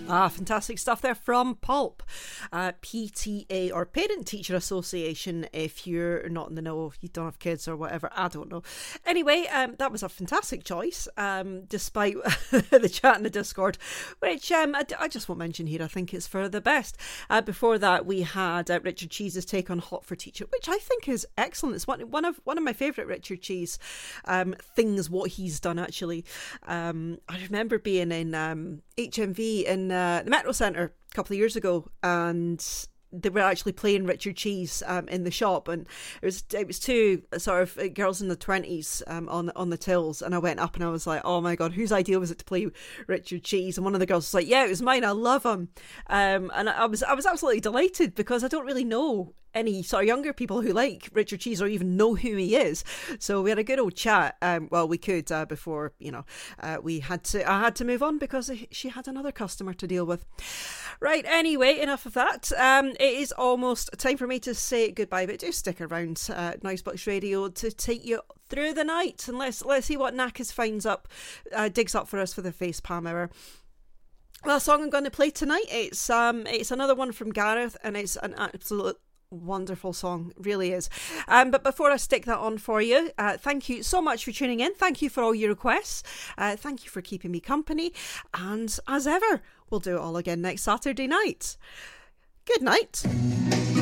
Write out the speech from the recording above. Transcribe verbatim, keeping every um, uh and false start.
Ah, fantastic stuff there from Pulp, uh, P T A or Parent Teacher Association. If you're not in the know, if you don't have kids or whatever, I don't know. Anyway, um, that was a fantastic choice, um, despite the chat in the Discord, which um, I, I just won't mention here. I think it's for the best. Uh, before that, we had uh, Richard Cheese's take on Hot for Teacher, which I think is excellent. It's one one of one of my favourite Richard Cheese um, things. What he's done actually. Um, I remember being in um, H M V in Uh, the Metro Centre a couple of years ago, and they were actually playing Richard Cheese um, in the shop, and it was it was two sort of girls in the twenties um, on on the tills, and I went up and I was like, oh my god, whose idea was it to play Richard Cheese? And one of the girls was like, yeah, it was mine, I love him, um, and I was I was absolutely delighted because I don't really know any sort of younger people who like Richard Cheese or even know who he is. So we had a good old chat. Um, well, we could uh, before you know uh, we had to. I had to move on because she had another customer to deal with. Right. Anyway, enough of that. Um, it is almost time for me to say goodbye, but do stick around uh, Nicebox Radio to take you through the night, and let's let's see what Nakas finds up, uh, digs up for us for the Face Palm Hour. Well, the song I'm going to play tonight, it's um it's another one from Gareth, and it's an absolute wonderful song, really is. Um, but before I stick that on for you, uh, thank you so much for tuning in. Thank you for all your requests. Uh, thank you for keeping me company. And as ever, we'll do it all again next Saturday night. Good night.